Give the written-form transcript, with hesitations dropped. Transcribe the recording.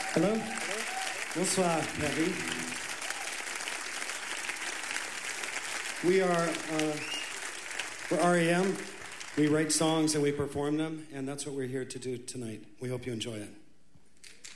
Hello. Bonsoir, Paris. We're REM. We write songs and we perform them, and that's what we're here to do tonight. We hope you enjoy it.